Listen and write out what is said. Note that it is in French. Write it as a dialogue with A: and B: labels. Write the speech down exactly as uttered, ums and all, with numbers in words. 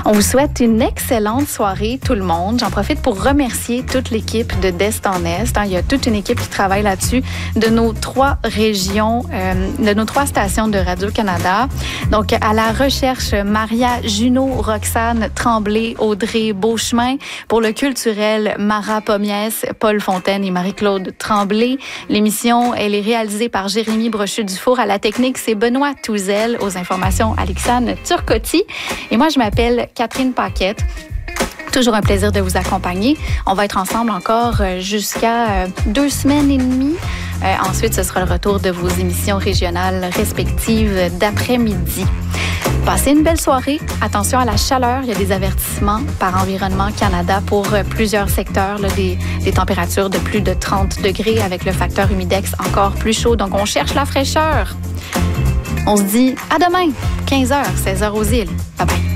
A: On vous souhaite une excellente soirée, tout le monde. J'en profite pour remercier toute l'équipe de d'Est en Est. Il y a toute une équipe qui travaille là-dessus de nos trois régions, euh, de nos trois stations de Radio-Canada. Donc, à la recherche, Maria Junot, Roxane Tremblay, Audrey Beauchemin. Pour le culturel, Mara Pommiès, Paul Fontaine et Marie-Claude Tremblay. L'émission, elle est réalisée par Jérémy Brochu-Dufour. À la technique, c'est Benoît Touzel. Aux informations, Alexandre Turcotti. Et moi, je m'appelle Catherine Paquette. Toujours un plaisir de vous accompagner. On va être ensemble encore jusqu'à deux semaines et demie. Euh, ensuite, ce sera le retour de vos émissions régionales respectives d'après-midi. Passez une belle soirée. Attention à la chaleur. Il y a des avertissements par Environnement Canada pour plusieurs secteurs, là, des, des températures de plus de trente degrés avec le facteur humidex encore plus chaud. Donc, on cherche la fraîcheur. On se dit à demain, quinze heures, seize heures aux îles. Bye bye.